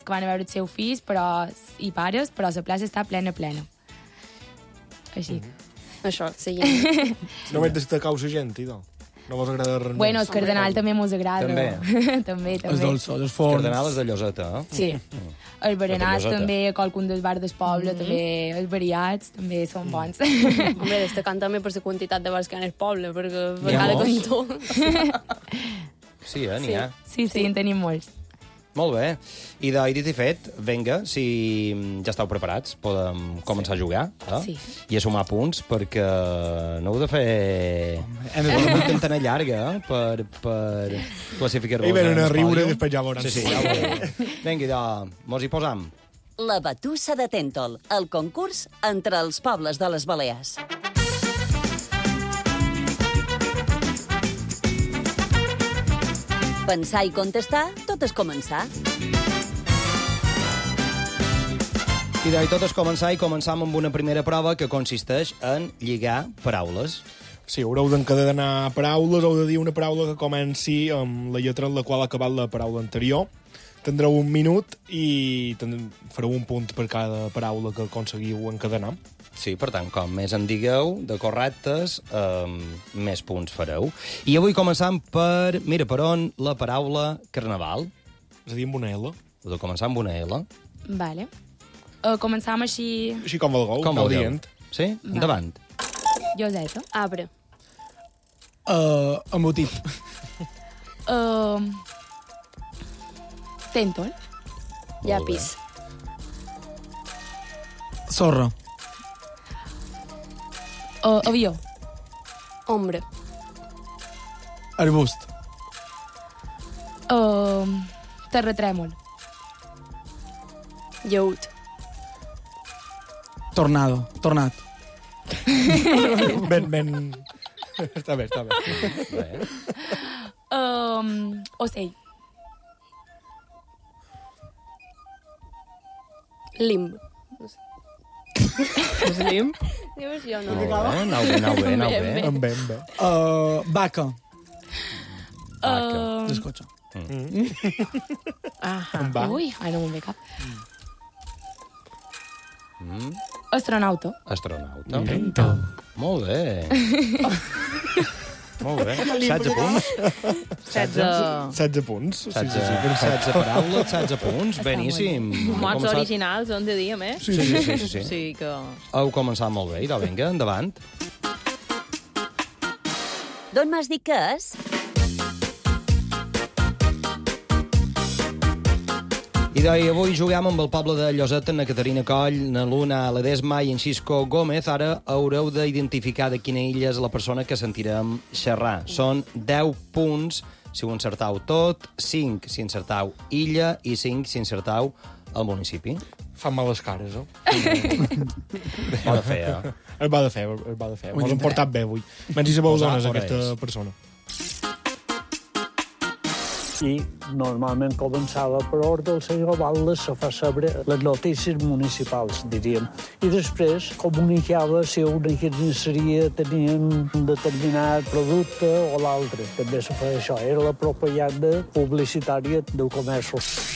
que van a veure els seus fills i pares, però la plaça està plena. Així. Això, seguim. Només destacau la gent, idò. No vos agrada res més? Bueno, el cardenal també mos agrada. També. Els dolços, els forns. Cardenales de Lloseta, eh? Sí. Els berenats Lloseta. també, qualcun dels bars del poble, també, els variats, també són bons. Hombre, destacant també per la quantitat de bars que hi ha en el poble, perquè per cada cantó... Sí, n'hi ha. Sí, en tenim molts. Molt bé. I dit i fet, vinga, si ja esteu preparats, podem començar a jugar Sí. i a sumar punts, perquè no heu de fer una muntantana llarga per classificar-vos. I venen a riure pòdium. i després ja veuran. Sí, ja ho veurem. Vinga, mos hi posam. La Batussa de Tèntol, el concurs entre els pobles de les Balears. Pensar i contestar, tot és començar. I tot és començar, i començam amb una primera prova que consisteix en lligar paraules. Sí, haureu d'encadenar paraules, heu de dir una paraula que comenci amb la lletra en la qual ha acabat la paraula anterior. Tindreu un minut i fareu un punt per cada paraula que aconseguiu encadenar. Sí, per tant, com més en digueu de correctes, més punts fareu. I avui començam per... Mira, per on la paraula carnaval? És a dir, amb una L. Heu de començar amb una L. Vale. Començam així... Així com vulgueu, Com aneu vulgueu. dient. Sí? Endavant. Joseta. Arbre. Embotit. Tèntol. Llapis. Sorra. Avió. Ombra. Arbust. Terratrèmol. Llaüt. Tornado. Tornat. Ben... Està bé. Ocell. Limb. És limb? Dius, jo no. Anau bé. En ben bé. Vaca. Vaca. Descotxa. En va. Ui, no me'n ve cap. Astronauta. Astronauta. Molt bé. Molt bé. 16 punts. 16 punts. 16 paraules, 16 punts. Beníssim. Mots originals, on de dir, a més. Sí. O sigui que... Heu començat molt bé. Idò, vinga, endavant. D'on m'has dit que és? I avui juguem amb el poble de Lloseta, na Caterina Coll, na Luna Ledesma i en Xisco Gómez. Ara haureu d'identificar de quina illa és la persona que sentirem xerrar. Són 10 punts si ho encertau tot, 5 si encertau illa i 5 si encertau el municipi. Fan males cares, Va de fer, eh? Es va de fer. Mos hem portat bé avui. Menys si sabeu dones, aquesta persona. I normalment començava per ordre el senyor Batlle se fa saber les notícies municipals, diríem. I després comunicava si una carnisseria tenia un determinat producte o l'altre. També se feia això, era la propaganda publicitària del comerç.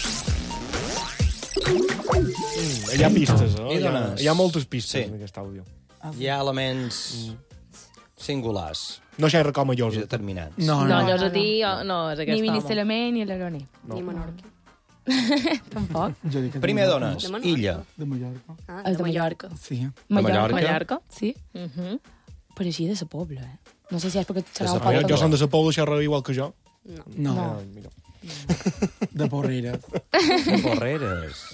Hi ha pistes, no? dones. Hi ha moltes pistes Sí. en aquest àudio. Hi ha elements singulars No xerra com a i Llosa. determinants. No, Llosetí no és aquest Ni home. Vinissalament ni l'Aroner. Ni Menorca. Tampoc. Primer dones, De Menorca. illa. De Mallorca. Ah, Els de Mallorca. Sí. Mallorca. Mallorca? Sí. Però així de sa pobla, No sé si és perquè serà De un sa poble... Jo som de sa Pobla, xerra igual que jo. No. No. Millor. De Porreres. Porreres.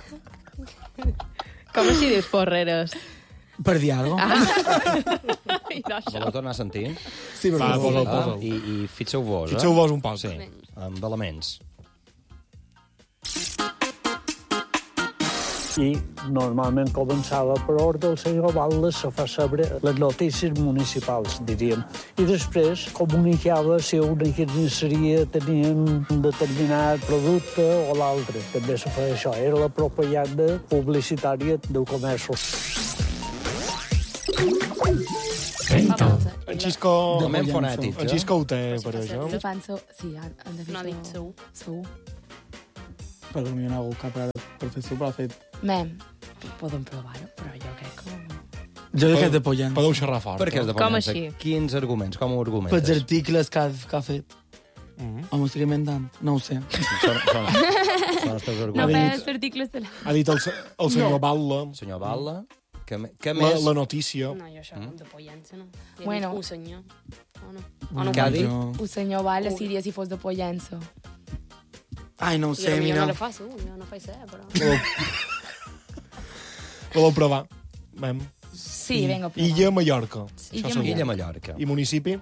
Com així dius porreres? Per dir alguna cosa. Voleu tornar a sentir? Sí, Va, perquè... posa'l. I fixeu-vos, Fixeu-vos un poc. Sí, amb elements. I normalment començava per ordre el senyor Batlle se fa saber les notícies municipals, diríem. I després comunicava si una carnisseria tenia un determinat producte o l'altre. També se feia això, era la propaganda publicitària del comerç. En Xisco... Elements fonètics, En Xisco ho té, per això. Se fan so... Sí, han de fer No ha dit so... segur. Segur. Perdó, m'hi ha hagut cap ara per fer suc, l'ha fet. Mem, podem provar-ho, però jo crec que... Jo crec que és de Pollença. Podeu xerrar fort. Per què és de Com Pollença? així? Quins arguments? Com ho argumentes? Pels articles que ha fet. O m'ho estic inventant? No ho sé. Són els teus No arguments. fes articles de la... Ha dit el senyor Batlle, Senyor Batlle, què la més? notícia. No, jo això de Pollença, no. Bueno. Un senyor. O no? Què ha dit? Un senyor Val seria si fos de Pollença. Ai, no ho sé, Jo mira. no le faig, jo no faig però... Voleu provar? Mem. Sí, vinga, prova. Illa Mallorca. Illa Això segur. Illa Mallorca. I municipi?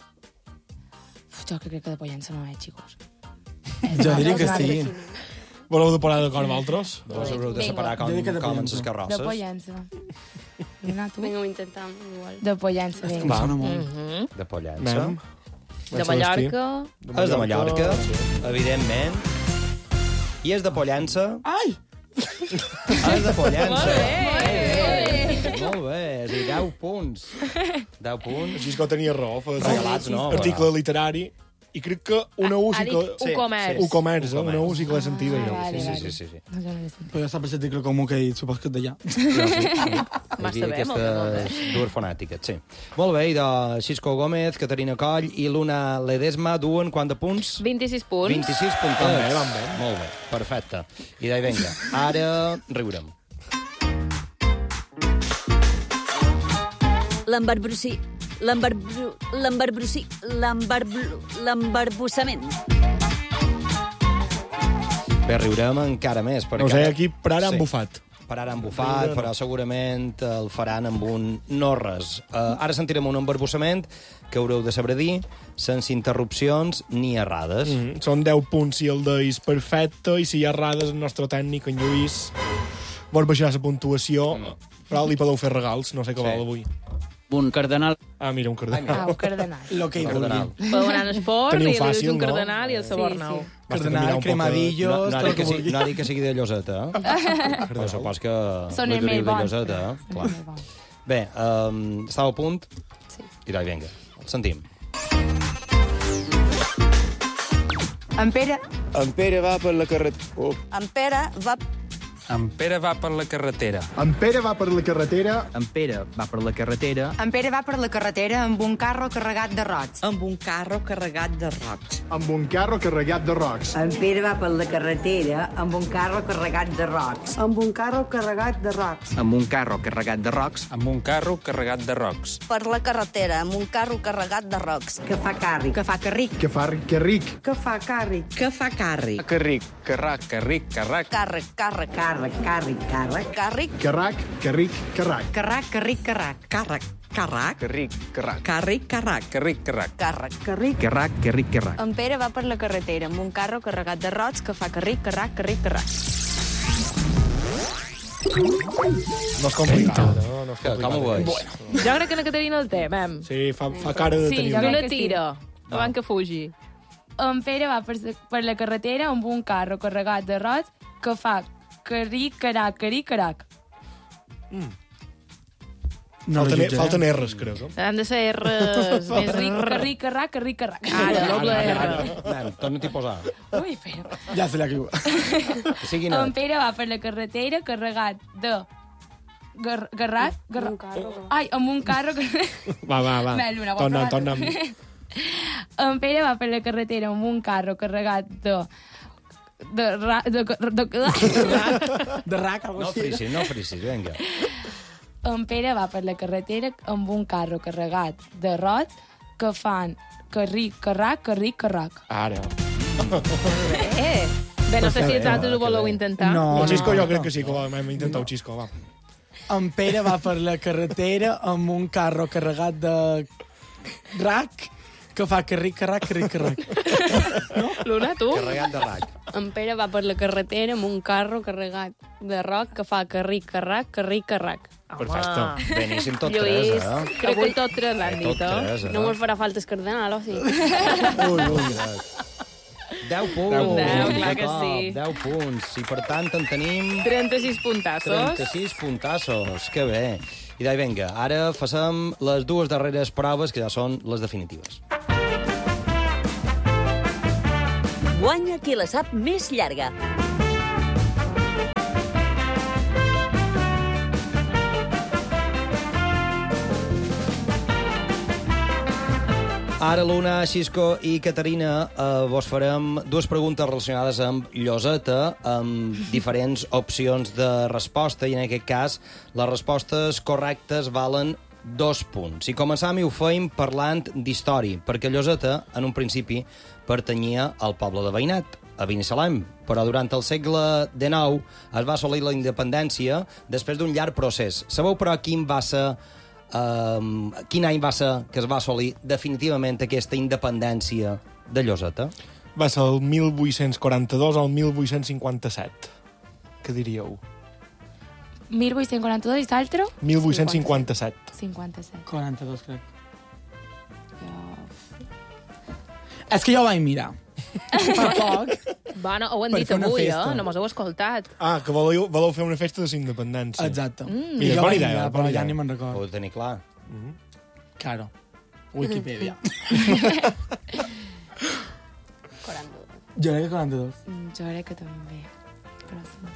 Jo crec que de Pollença no és, xicos. Jo diria que sí. Voleu de parar d'acord amb altres? Vos haureu de Vinga. separar com Jo dic que de en Pollença. les De carrosses. Pollença. Mira, tu. Vinga, ho intentem, igual. De Pollença, Em vinga. sona molt. De Pollença. Mem. De Mallorca. És de Mallorca, evidentment. I és de Pollença. Ai! És de Pollença. Molt bé, és a dir, 10 punts. 10 punts. Xisco tenia raó. Regalats, no? Article literari. I crec que una U sí Ha que... dit un comerç. Un comerç, una U sí que l'he sentida jo. vale, Sí, vale. sí, sí, sí. No, jo no l'he sentit. Però ja sap el article comú que he dit, supos que és d'allà. Massa Hi havia bé, molt bé, molt bé. aquestes dues fonàtiques, sí. Molt bé, i de Xisco Gómez, Caterina Coll i Luna Ledesma duen quant de punts? 26 punts. 26 puntets. Van bé. Molt bé, perfecte. I d'ahí vinga, ara riurem. L'embarbussament. Bé, riurem encara més. No sé, aquí per ara han Sí. bufat. Per ara han bufat, però segurament el faran amb un no res. Ara sentirem un embarbussament que haureu de saber dir sense interrupcions ni errades. Són 10 punts si el deis perfecte i si hi ha errades el nostre tècnic, en Lluís, vol baixar la puntuació, però li podeu fer regals, no sé què Sí. vol avui. Un cardenal. Ah, mira, un cardenal. Ah, un cardenal. Lo que hi Cardenal. vulgui. Podeu anar en esport Teniu i li fàcil, dius un no? cardenal i el sabor Sí, nou. sí. Basta mirar Cardenal, un poc de- cremadillos, No, tot ha el dit que que, vulgui. no ha dit que sigui de Lloseta, eh? Però supos que Són li els més deriu de bons. Lloseta, eh? Són Clar. els més bons. Bé, estava a punt? Sí. I dai, vinga, el sentim. En Pere En Pere va per la carretera... En Pere va... En Pere va per la carretera. En Pere va per la carretera. En Pere va per la carretera. En Pere va per la carretera amb un carro carregat de rots. Amb un carro carregat de rocs. Amb un carro carregat de rocs. En Pere va per la carretera amb un carro carregat de rocs. Amb un carro carregat de rocs. Amb un carro carregat de rocs. Amb un carro carregat de rocs. Per la carretera amb un carro carregat de rocs. Que fa càrrec. Que fa carric. Que fa ric. Que fa càrrec. Que fa càrrec. Carric, carrac, carric, carrac. Càrrec, càrrec. Càrrec, càrrec, càrrec. Càrrec. Carrac, carric, carrac. Carrac, carric, carrac. Càrrec, càrrec. Carric, carrac. Càrrec, càrrec. Carric, carrac. Càrrec. Carric. Carrac, carric, carrac. En Pere va per la carretera amb un carro carregat de rots que fa carric, carrac, carric, carrac. No és complicat, no? No és complicat. Com ho veus? Jo crec que la Caterina el té, mem. Sí, fa cara de Sí, tenir... jo Tu crec la que sí. tira, abans que fugi. En Pere va per la carretera amb un carro carregat de rots que fa carric, carac, carric, carac. Falten R's, crec. Han de ser R's. més Carric, carrac, carric, carac. Ara, doble R. Nen, torna-t'hi a posar. Ui, espera. Ja se l'ha caigut. Que sigui En net. Pere va per la carretera carregat de... Garrat? Ai, amb un carro... Va. Bé, Luna, ho has Torna'm. En Pere va per la carretera amb un carro carregat de rac, algo No així. frisis, no frisis, vinga. En Pere va per la carretera amb un carro carregat de rots que fan carric, carrac, carric, carrac. Ara. Bé, no sé si vosaltres ho voleu intentar. No, El Xisco no, jo crec no. que sí, que hem intentat el Xisco, va. En Pere va per la carretera amb un carro carregat de rac que fa carric, carrac, carric, carrac. Luna, tu? Carregat de rac. En Pere va per la carretera amb un carro carregat de roc que fa carric, carrac, carric, carrac. Perfecte. Beníssim tot Lluís, tres, eh? crec que tot tres l'han dit, Tot eh? tres, eh? No mos farà falta el cardenal, o sí? Ui. 10 punts. 10, clar que de cop, sí. 10 punts. I per tant en tenim 36 puntassos. 36 puntassos. Que bé. I d'ahí, vinga, ara passem les dues darreres proves, que ja són les definitives. Guanya qui la sap més llarga. Ara, Luna, Xisco i Caterina, vos farem dues preguntes relacionades amb Lloseta, amb diferents opcions de resposta, i en aquest cas les respostes correctes valen 2 punts. I començam i ho feim parlant d'història, perquè Lloseta, en un principi, pertanyia al poble de Veïnat, a Binissalem, però durant el segle XIX es va assolir la independència després d'un llarg procés. Sabeu, però, quin any va ser que es va assolir definitivament aquesta independència de Lloseta? Va ser el 1842 al 1857. Què diríeu? 1842 i l'altre? 1857. 57. 42, crec. És que jo ho vaig mirar. Fa poc. Bueno, ho han Per dit fer una avui, festa. No mos heu escoltat. Ah, que voleu fer una festa de la independència. Exacte. Mira, I jo bona vaig idea, mirar, bona però idea. ja ni me'n recordo. Ho tenir clar. Claro. Wikipedia. Jo crec que 42. Jo crec que també. Però sí.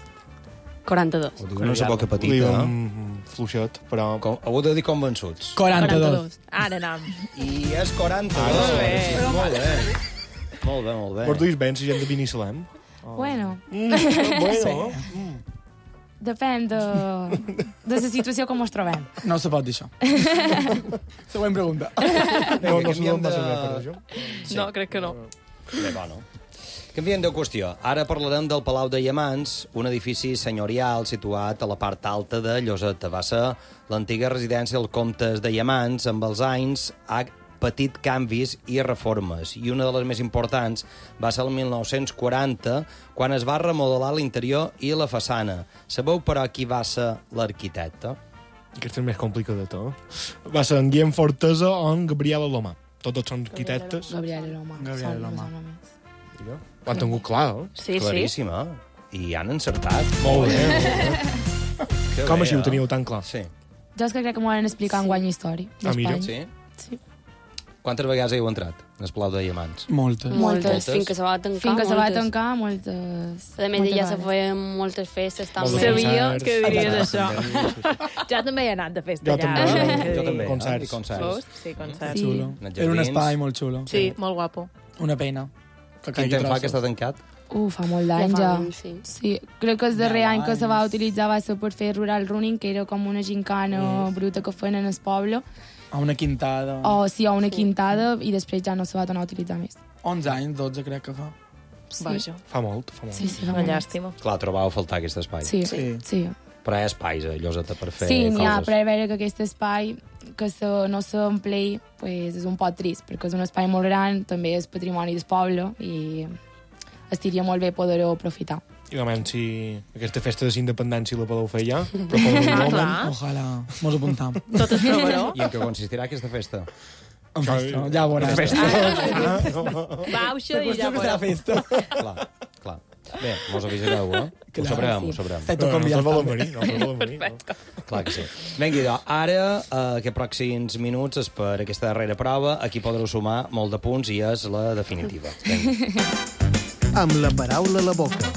42. Ho diu una boca Ho petita, diu eh? fluixot, però... Heu de dir convençuts. 42. Ara anem. I és 42. Molt bé. Molt bé. Molt bé, molt bé. Vos duis ben la gent de Binissalem? Bueno, Bueno. depèn de la situació com ens trobem. No se pot dir això. Següent pregunta. No canviem passa de- res per això. No, crec que no. Bé, bueno. Canviem de qüestió. Ara parlarem del Palau de Llamans, un edifici senyorial situat a la part alta de Lloseta. Va ser l'antiga residència dels comtes de Llamans. Amb els anys ha patit canvis i reformes, i una de les més importants va ser el 1940, quan es va remodelar l'interior i la façana. Sabeu, però, qui va ser l'arquitecte? Aquest és més complicat de tot. Va ser en Guillem Fortesa o en Gabriel Alomà. Tots són arquitectes. Gabriel Loma. Gabriel Loma. Ho han tingut clar, eh? Sí, sí. Claríssima. I han encertat. Molt bé. Que Com bé, així ho eh? teniu tan clar? Sí. Jo és que crec que m'ho van explicar en guany història Ah, mira. d'Espanya. Sí? Sí. Quantes vegades heu entrat al Palau de Llamans? Moltes. Moltes. Fins que se va tancar. Fins que se va moltes. tancar, moltes... A més, moltes ja se vegades. feien moltes festes també. Molts de Sabia concerts. que diries això. També. Jo també he anat de festa Jo allà. també. Jo també. Concerts. I concerts. Veus? Sí, concerts. Sí. Xulo. Els Era un jardins. espai molt xulo. Sí, molt guapo. Una pena. Que Quin caigui temps fa que trossos. està tancat? Fa molt d'anys fa ja. anys, sí. Sí, crec que el darrer 10 any que se va anys. utilitzar va ser per fer rural running, que era com una gincana bruta que feien en el poble, A una quintada. o sí, a una quintada, i després ja no se va tornar a utilitzar més. 11 anys, 12 crec que fa. Sí. Vaja. Fa molt, fa molt. Sí, sí, fa Una molt. llàstima. Clar, trobàveu a faltar aquest espai. Sí, Sí. sí. Però hi ha espais a Lloseta per fer Sí, n'hi ha, coses. però a veure que aquest espai que no s'emplei pues, és un poc trist, perquè és un espai molt gran, també és patrimoni del poble i estaria molt bé poder-ho aprofitar. I realment, si aquesta festa de la independència la podeu fer ja, però per un moment... clar. Ojalà. Mos apuntam. Tot es provaró. I en què consistirà aquesta festa? En festa. Ja ho veuràs. Bauxa i Qüestió ja que serà veurem. festa. Clar, clar. Bé, mos avisareu, eh? Ho sabrem, ho sabrem. Estai tot convidat. Nosaltres volem venir, nosaltres volem venir. Perfecte. Clar que sí. Vinga, idò, ara, aquests pròxims minuts és per aquesta darrera prova. Aquí podreu sumar molt de punts i és la definitiva. Vinga. Amb la paraula a la boca.